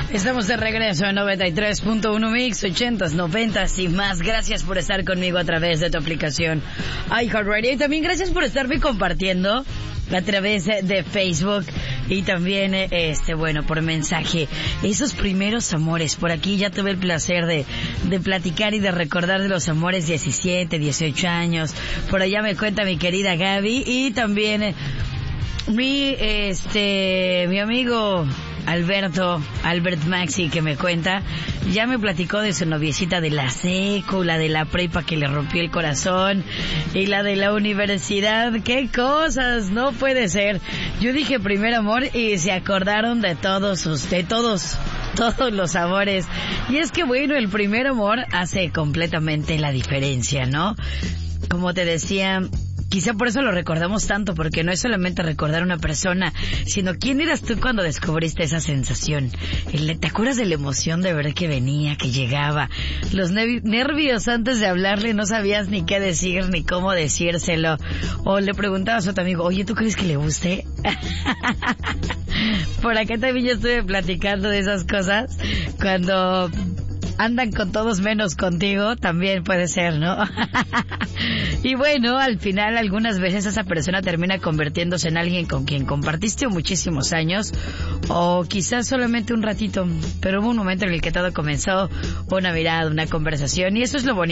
Estamos de regreso en 93.1 Mix, 80s, 90s y más. Gracias por estar conmigo a través de tu aplicación iHeartRadio. Y también gracias por estarme compartiendo a través de Facebook y también, por mensaje. Esos primeros amores. Por aquí ya tuve el placer de platicar y de recordar de los amores 17, 18 años. Por allá me cuenta mi querida Gaby y también mi amigo Albert Maxi, que me cuenta, ya me platicó de su noviecita de la seco, la de la prepa que le rompió el corazón y la de la universidad. ¡Qué cosas! No puede ser. Yo dije primer amor y se acordaron de todos los amores. Y es que bueno, el primer amor hace completamente la diferencia, ¿no? Como te decía, quizá por eso lo recordamos tanto, porque no es solamente recordar a una persona, sino quién eras tú cuando descubriste esa sensación. ¿Te acuerdas de la emoción de ver que venía, que llegaba? Los nervios antes de hablarle, no sabías ni qué decir, ni cómo decírselo. O le preguntabas a tu amigo, oye, ¿tú crees que le guste? Por acá también yo estuve platicando de esas cosas. Cuando andan con todos menos contigo, también puede ser, ¿no? Y bueno, al final algunas veces esa persona termina convirtiéndose en alguien con quien compartiste muchísimos años, o quizás solamente un ratito, pero hubo un momento en el que todo comenzó, una mirada, una conversación, y eso es lo bonito.